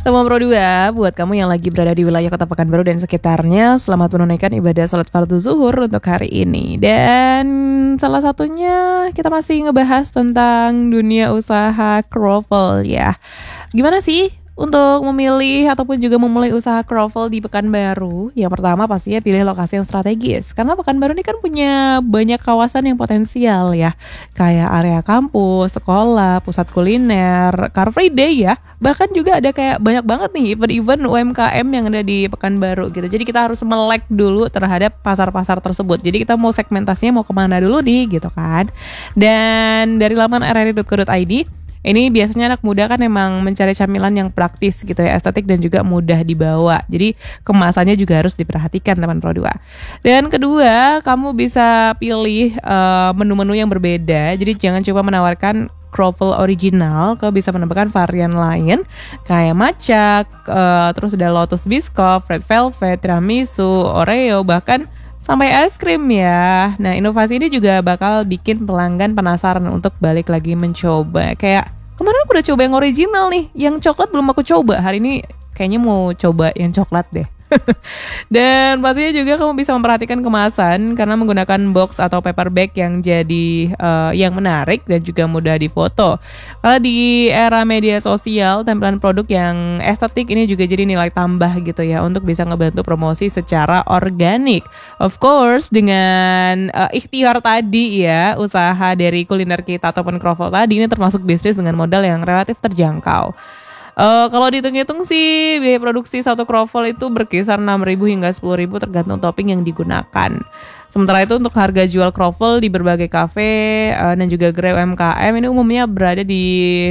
Teman Pro 2, buat kamu yang lagi berada di wilayah Kota Pekanbaru dan sekitarnya, selamat menunaikan ibadah salat fardu zuhur untuk hari ini. Dan salah satunya kita masih ngebahas tentang dunia usaha kroffel ya. Gimana sih untuk memilih ataupun juga memulai usaha kroffel di Pekanbaru? Yang pertama pastinya pilih lokasi yang strategis, karena Pekanbaru ini kan punya banyak kawasan yang potensial ya, kayak area kampus, sekolah, pusat kuliner, Car Free Day ya. Bahkan juga ada kayak banyak banget nih event-event UMKM yang ada di Pekanbaru gitu. Jadi kita harus melek dulu terhadap pasar-pasar tersebut. Jadi kita mau segmentasinya mau kemana dulu nih gitu kan. Dan dari laman rri.co.id, ini biasanya anak muda kan emang mencari camilan yang praktis gitu ya, estetik dan juga mudah dibawa. Jadi kemasannya juga harus diperhatikan teman Pro 2. Dan kedua, kamu bisa pilih menu-menu yang berbeda. Jadi jangan coba menawarkan kroffel original, kamu bisa menambahkan varian lain kayak matcha, terus ada lotus biscoff, red velvet, tiramisu, oreo, bahkan sampai es krim ya. Nah, inovasi ini juga bakal bikin pelanggan penasaran untuk balik lagi mencoba. Kayak kemarin aku udah coba yang original nih, yang coklat belum aku coba. Hari ini kayaknya mau coba yang coklat deh. Dan pastinya juga kamu bisa memperhatikan kemasan karena menggunakan box atau paper bag yang jadi yang menarik dan juga mudah difoto. Karena di era media sosial, tampilan produk yang estetik ini juga jadi nilai tambah gitu ya untuk bisa ngebantu promosi secara organik. Of course dengan ikhtiar tadi ya, usaha dari kuliner kita ataupun kroffel tadi ini termasuk bisnis dengan modal yang relatif terjangkau. Kalau dihitung-hitung sih biaya produksi satu kroffel itu berkisar 6.000 hingga 10.000 tergantung topping yang digunakan. Sementara itu untuk harga jual kroffel di berbagai kafe dan juga gerai UMKM ini umumnya berada di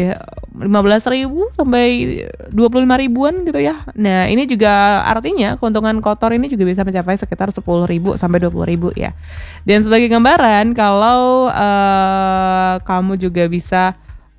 15.000 sampai 25.000-an gitu ya. Nah, ini juga artinya keuntungan kotor ini juga bisa mencapai sekitar 10.000 sampai 20.000 ya. Dan sebagai gambaran, kalau kamu juga bisa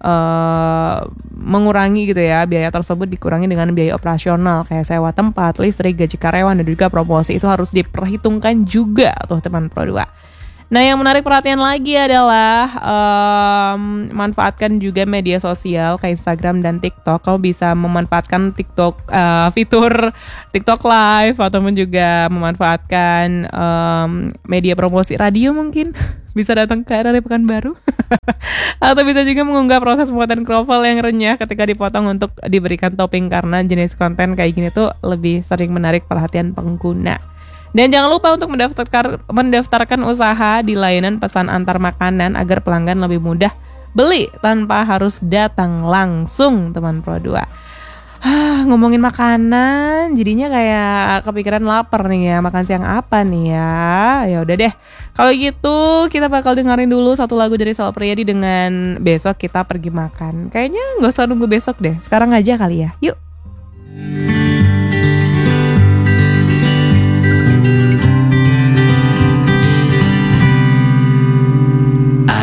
mengurangi gitu ya, biaya tersebut dikurangi dengan biaya operasional kayak sewa tempat, listrik, gaji karyawan dan juga promosi, itu harus diperhitungkan juga tuh teman Pro 2. Nah, yang menarik perhatian lagi adalah manfaatkan juga media sosial kayak Instagram dan TikTok. Kamu bisa memanfaatkan TikTok fitur TikTok Live ataupun juga memanfaatkan media promosi radio mungkin. Bisa datang ke area Pekanbaru. Atau bisa juga mengunggah proses pembuatan kroffel yang renyah ketika dipotong untuk diberikan topping, karena jenis konten kayak gini tuh lebih sering menarik perhatian pengguna. Dan jangan lupa untuk mendaftarkan usaha di layanan pesan antar makanan agar pelanggan lebih mudah beli tanpa harus datang langsung teman Pro 2. Ngomongin makanan jadinya kayak kepikiran lapar nih ya, makan siang apa nih ya. Ya udah deh, kalau gitu kita bakal dengerin dulu satu lagu dari Sal Priadi dengan Besok Kita Pergi Makan. Kayaknya gak usah nunggu besok deh, sekarang aja kali ya, yuk.